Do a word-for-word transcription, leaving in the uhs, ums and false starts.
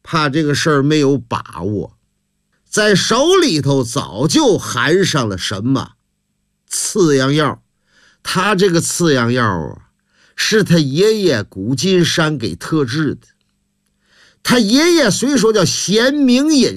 怕这个事儿没有把握，在手里头早就含上了什么刺阳药。他这个刺阳药啊，是他爷爷古金山给特制的。他爷爷虽说叫贤明饮